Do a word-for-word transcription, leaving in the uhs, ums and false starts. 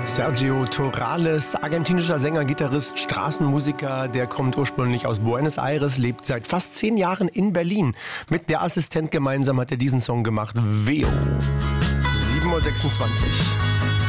Sergio Torrales, argentinischer Sänger, Gitarrist, Straßenmusiker, der kommt ursprünglich aus Buenos Aires, lebt seit fast zehn Jahren in Berlin. Mit der Assistent gemeinsam hat er diesen Song gemacht, Veo. sieben Uhr sechsundzwanzig.